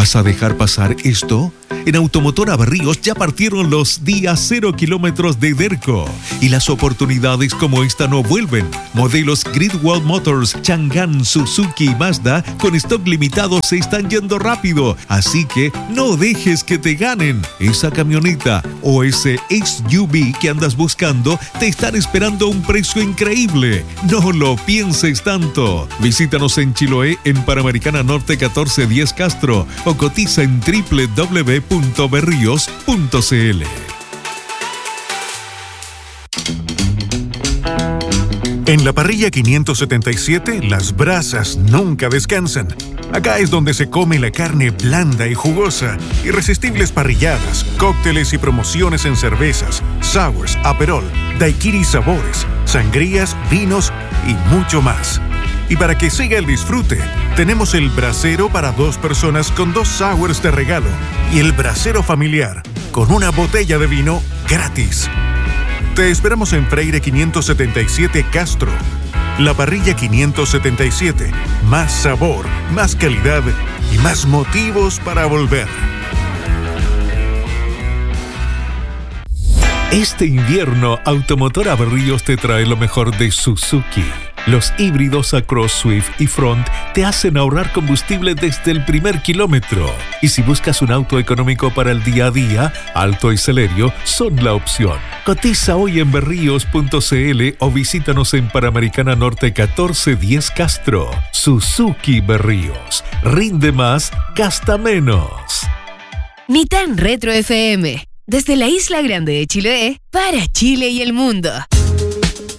¿Vas a dejar pasar esto? En Automotora Berríos ya partieron los días 0 kilómetros de Derco y las oportunidades como esta no vuelven. Modelos Gridwall Motors, Chang'an, Suzuki y Mazda con stock limitado se están yendo rápido, así que no dejes que te ganen. Esa camioneta o ese SUV que andas buscando te están esperando a un precio increíble. No lo pienses tanto. Visítanos en Chiloé, en Panamericana Norte 1410 Castro, o cotiza en www.berrios.cl. En la parrilla 577, las brasas nunca descansan. Acá es donde se come la carne blanda y jugosa, irresistibles parrilladas, cócteles y promociones en cervezas, sours, aperol, daiquiri sabores, sangrías, vinos y mucho más. Y para que siga el disfrute, tenemos el brasero para 2 personas con 2 sours de regalo y el brasero familiar con una botella de vino gratis. Te esperamos en Freire 577 Castro. La parrilla 577. Más sabor, más calidad y más motivos para volver. Este invierno, Automotora Berríos te trae lo mejor de Suzuki. Los híbridos Across, Swift y Front te hacen ahorrar combustible desde el primer kilómetro. Y si buscas un auto económico para el día a día, Alto y Celerio son la opción. Cotiza hoy en berríos.cl o visítanos en Panamericana Norte 1410 Castro. Suzuki Berríos. Rinde más, gasta menos. Ni tan Retro FM. Desde la Isla Grande de Chiloé, para Chile y el mundo.